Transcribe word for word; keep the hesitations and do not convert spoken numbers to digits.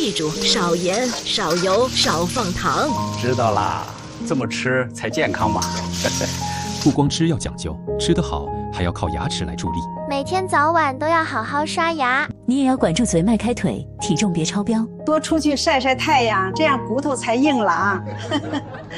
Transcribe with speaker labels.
Speaker 1: 记住，少盐、少油、少放糖。
Speaker 2: 知道啦，这么吃才健康嘛。
Speaker 3: 不光吃要讲究，吃得好还要靠牙齿来助力。
Speaker 4: 每天早晚都要好好刷牙。
Speaker 5: 你也要管住嘴，迈开腿，体重别超标。
Speaker 6: 多出去晒晒太阳，这样骨头才硬朗。